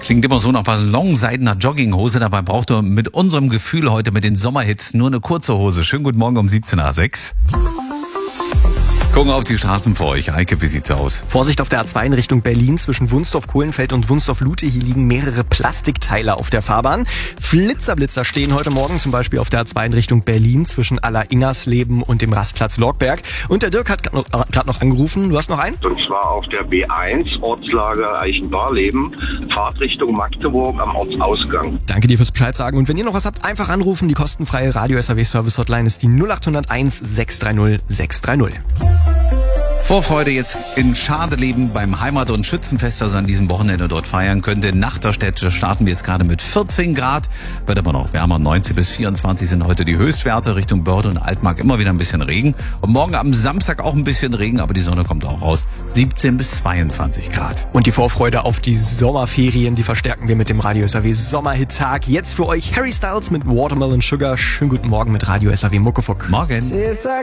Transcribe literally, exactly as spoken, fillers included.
Klingt immer so nach Ballonseidener Jogginghose. Dabei braucht ihr mit unserem Gefühl heute mit den Sommerhits nur eine kurze Hose. Schönen guten Morgen um siebzehn Uhr sechs. Gucken auf die Straßen vor euch. Eike, wie sieht's aus? Vorsicht auf der A zwei in Richtung Berlin zwischen Wunsdorf-Kohlenfeld und Wunsdorf-Lute. Hier liegen mehrere Plastikteile auf der Fahrbahn. Flitzer-Blitzer stehen heute Morgen zum Beispiel auf der A zwei in Richtung Berlin zwischen Aller-Ingersleben und dem Rastplatz Lorgberg. Und der Dirk hat gerade noch, noch angerufen. Du hast noch einen? Und zwar auf der B eins, Ortslage Eichenbarleben, Fahrtrichtung Magdeburg am Ortsausgang. Danke dir fürs Bescheid sagen. Und wenn ihr noch was habt, einfach anrufen. Die kostenfreie Radio-S A W-Service-Hotline ist die null acht null eins sechs drei null sechs drei null. Vorfreude jetzt in Schadeleben beim Heimat- und Schützenfest, das an diesem Wochenende dort feiern könnte. In Nachterstedt starten wir jetzt gerade mit vierzehn Grad. Wird aber noch wärmer. neunzehn bis vierundzwanzig sind heute die Höchstwerte. Richtung Börde und Altmark immer wieder ein bisschen Regen. Und morgen am Samstag auch ein bisschen Regen, aber die Sonne kommt auch raus. siebzehn bis zweiundzwanzig Grad. Und die Vorfreude auf die Sommerferien, die verstärken wir mit dem Radio S A W Sommerhit-Tag. Jetzt für euch Harry Styles mit Watermelon Sugar. Schönen guten Morgen mit Radio S A W Muckefuck. Morgen.